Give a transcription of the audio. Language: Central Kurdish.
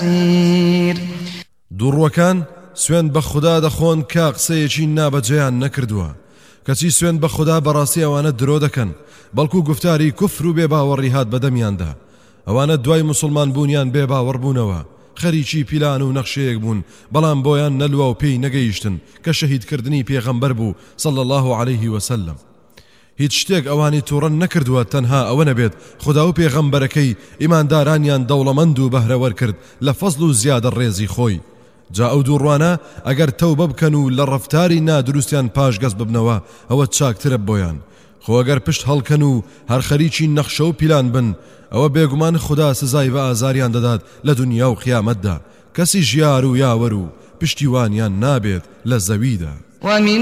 دووڕوەکان سوێن بە خوددا دەخۆن کە قسەیەکی نابەجێیان نەکردووە کەچی سوێن بە خوددا بەڕاستی ئەوانە درۆ دەکەن بەڵکو گفتاری کوفر و بێباوەڕی هات بەدەمیاندا ئەوانە دوای مسلمان بوونیان بێباوەڕ بوونەوە خەریکی پیلان و نەخشەیەک بوون بەڵام بۆیان نەلووە و پێی نەگەیشتن کە شەهیدکردنی پێغەمبەر بوو صلی الله عليه وسلم هیچ شتێک ئەوانی تووڕەن نەکردووە تەنها ئەوە نەبێت خوددا و پێغەمبەرەکەی ئیماندارانیان دەوڵەمەند و بەهرەوەر کرد لە فەزڵ و زیادە ڕێزی خۆی جا ئەو دووڕوانە ئەگەر تەوبە بکەن و لە ڕەفتاری نادروستیان پاشگەز ببنەوە ئەوە چاکترە بۆیان خۆ ئەگەر پشت هەڵکەن و هەر خەریکی نەخشە و پیلان بن ئەوە بێگومان خوددا سزای بە ئازاریان دەدات لە دنیا و قیامەتدا کەسی ژیار و یاوەر و پشتیوانیان نابێت لە زەویدا